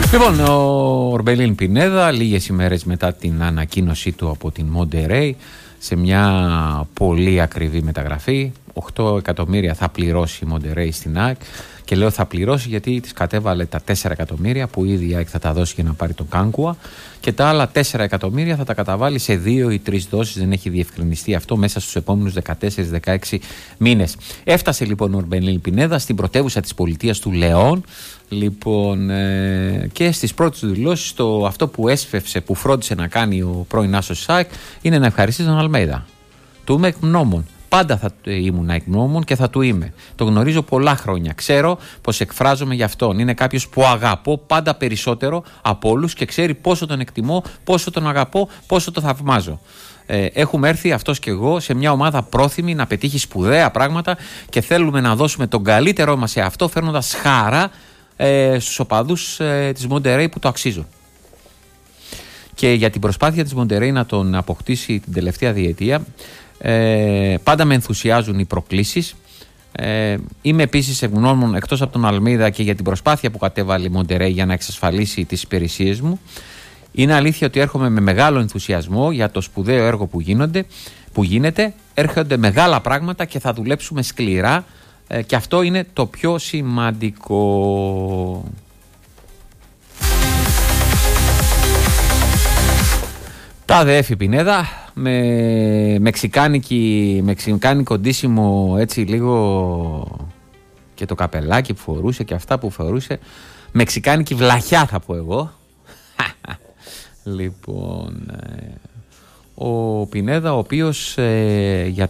Λοιπόν, ο Ορμπελίν Πινέδα, λίγες ημέρες μετά την ανακοίνωσή του από την Monterrey, σε μια πολύ ακριβή μεταγραφή, 8 εκατομμύρια θα πληρώσει η Monterrey στην ΑΕΚ. Και λέω θα πληρώσει γιατί της κατέβαλε τα 4 εκατομμύρια που ήδη η ΑΕΚ θα τα δώσει για να πάρει τον Κάνκουα, και τα άλλα 4 εκατομμύρια θα τα καταβάλει σε 2 ή 3 δόσεις, δεν έχει διευκρινιστεί αυτό, μέσα στους επόμενους 14-16 μήνες. Έφτασε λοιπόν ο Ορμπελίν Πινέδα στην πρωτεύουσα της πολιτείας του Λεόν, λοιπόν, και στις πρώτες δηλώσεις αυτό που έσφευσε, που φρόντισε να κάνει ο πρώην άσος της ΑΕΚ, είναι να ευχαριστήσει τον Αλμέιδα. Του είμαι ευγνώμων. Πάντα θα ήμουν ευγνώμων και θα του είμαι. Το γνωρίζω πολλά χρόνια. Ξέρω πως εκφράζομαι για αυτόν. Είναι κάποιος που αγαπώ πάντα περισσότερο από όλους και ξέρει πόσο τον εκτιμώ, πόσο τον αγαπώ, πόσο τον θαυμάζω. Έχουμε έρθει αυτός και εγώ σε μια ομάδα πρόθυμη να πετύχει σπουδαία πράγματα και θέλουμε να δώσουμε τον καλύτερό μας σε αυτό, φέρνοντας χαρά στους οπαδούς της Monterrey που το αξίζουν. Και για την προσπάθεια της Monterrey να τον αποκτήσει την τελευταία διετία, πάντα με ενθουσιάζουν οι προκλήσεις. Είμαι επίσης ευγνώμων, εκτός από τον Αλμέιδα, και για την προσπάθεια που κατέβαλε η Monterrey για να εξασφαλίσει τις υπηρεσίες μου. Είναι αλήθεια ότι έρχομαι με μεγάλο ενθουσιασμό για το σπουδαίο έργο που γίνεται. Έρχονται μεγάλα πράγματα και θα δουλέψουμε σκληρά, και αυτό είναι το πιο σημαντικό. Τάδε Έφη Πινέδα με μεξικάνικο ντύσιμο, έτσι λίγο, και το καπελάκι που φορούσε και αυτά που φορούσε, μεξικάνικη βλαχιά θα πω εγώ. Λοιπόν, ο Πινέδα, ο οποίος για